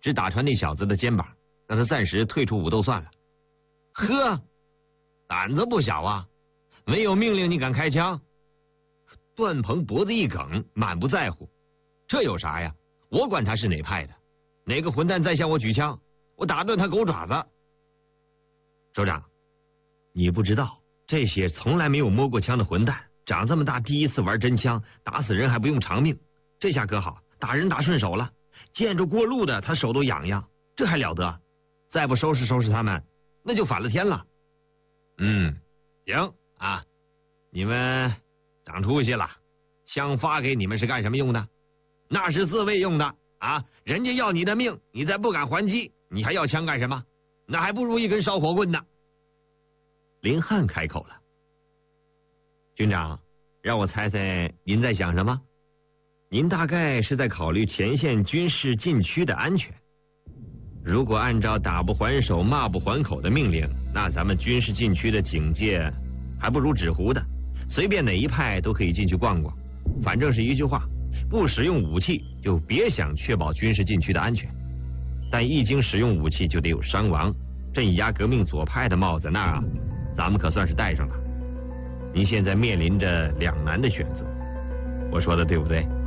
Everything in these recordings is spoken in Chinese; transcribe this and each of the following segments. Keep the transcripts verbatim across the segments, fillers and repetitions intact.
只打穿那小子的肩膀，让他暂时退出武斗算了。呵，胆子不小啊！没有命令你敢开枪？段鹏脖子一梗，满不在乎。这有啥呀？我管他是哪派的，哪个混蛋再向我举枪，我打断他狗爪子。首长，你不知道，这些从来没有摸过枪的混蛋，长这么大第一次玩真枪，打死人还不用偿命。这下可好，打人打顺手了，见着过路的他手都痒痒，这还了得？再不收拾收拾他们，那就反了天了。嗯，行啊，你们长出息了。枪发给你们是干什么用的？那是自卫用的啊！人家要你的命，你再不敢还击，你还要枪干什么？那还不如一根烧火棍呢。林汉开口了：“军长，让我猜猜您在想什么？您大概是在考虑前线军事禁区的安全。如果按照打不还手、骂不还口的命令，那咱们军事禁区的警戒还不如纸糊的，随便哪一派都可以进去逛逛。反正是一句话，不使用武器就别想确保军事禁区的安全。但一经使用武器就得有伤亡，镇压革命左派的帽子，那咱们可算是戴上了。您现在面临着两难的选择，我说的对不对？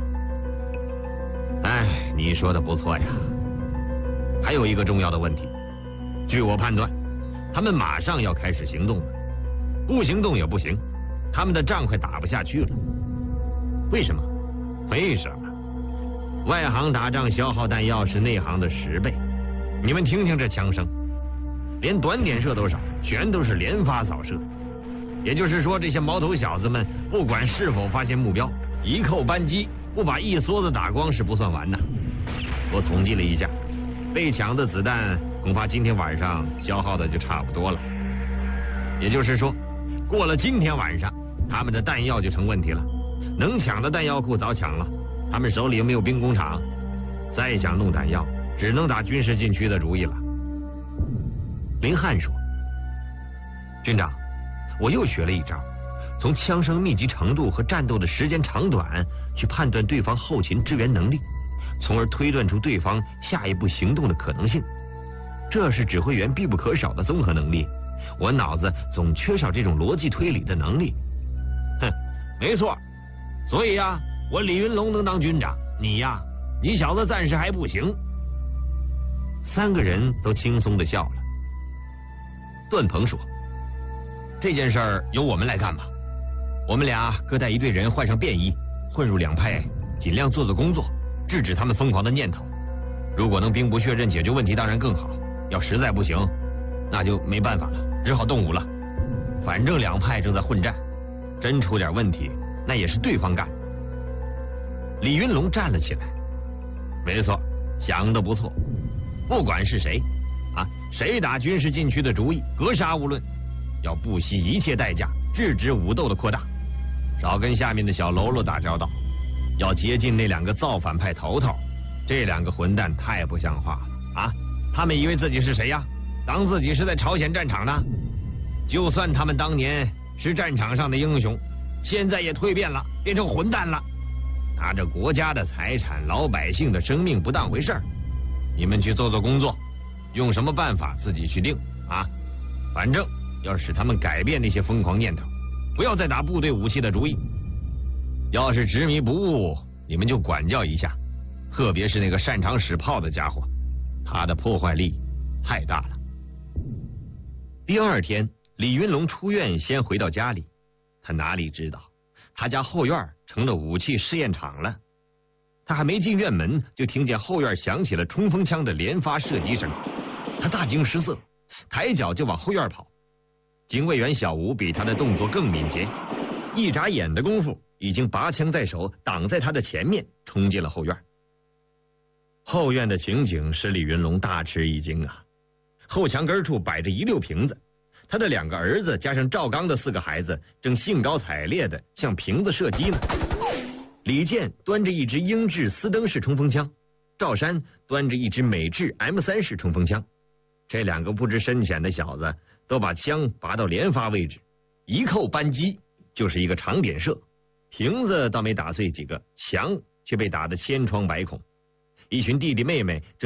哎，你说的不错呀。还有一个重要的问题，据我判断，他们马上要开始行动了，不行动也不行，他们的仗快打不下去了。为什么？为什么？外行打仗消耗弹药是内行的十倍，你们听听这枪声，连短点射都少，全都是连发扫射。也就是说，这些毛头小子们不管是否发现目标，一扣扳机，不把一梭子打光是不算完的。我统计了一下，被抢的子弹恐怕今天晚上消耗的就差不多了。也就是说，过了今天晚上，他们的弹药就成问题了。能抢的弹药库早抢了，他们手里又没有兵工厂，再想弄弹药，只能打军事禁区的主意了。林汉说：“军长，我又学了一招，从枪声密集程度和战斗的时间长短去判断对方后勤支援能力，从而推断出对方下一步行动的可能性。这是指挥员必不可少的综合能力，我脑子总缺少这种逻辑推理的能力。”哼，没错。所以呀，我李云龙能当军长，你呀，你小子暂时还不行。三个人都轻松的笑了。段鹏说：“这件事儿由我们来干吧，我们俩各带一队人，换上便衣，混入两派，尽量做做工作，制止他们疯狂的念头。如果能兵不血刃解决问题，当然更好。要实在不行，那就没办法了，只好动武了。反正两派正在混战，真出点问题，那也是对方干。”李云龙站了起来：“没错，想得不错。不管是谁啊，谁打军事禁区的主意，格杀勿论，要不惜一切代价制止武斗的扩大，少跟下面的小喽啰打交道，要接近那两个造反派头头。这两个混蛋太不像话了啊！他们以为自己是谁呀？当自己是在朝鲜战场呢？就算他们当年是战场上的英雄，现在也蜕变了，变成混蛋了，拿着国家的财产、老百姓的生命不当回事儿。你们去做做工作，用什么办法自己去定啊！反正要使他们改变那些疯狂念头，不要再打部队武器的主意。要是执迷不悟，你们就管教一下，特别是那个擅长使炮的家伙，他的破坏力太大了。第二天，李云龙出院，先回到家里。他哪里知道，他家后院成了武器试验场了。他还没进院门，就听见后院响起了冲锋枪的连发射击声。他大惊失色，抬脚就往后院跑。警卫员小吴比他的动作更敏捷，一眨眼的功夫，已经拔枪在手，挡在他的前面，冲进了后院。后院的情景使李云龙大吃一惊啊！后墙根处摆着一溜瓶子，他的两个儿子加上赵刚的四个孩子正兴高采烈的向瓶子射击呢。李健端着一支英制斯登式冲锋枪，赵山端着一支美制 M 三 式冲锋枪。这两个不知深浅的小子都把枪拔到连发位置，一扣扳机就是一个长点射，瓶子倒没打碎几个，墙却被打得千疮百孔。一群弟弟妹妹正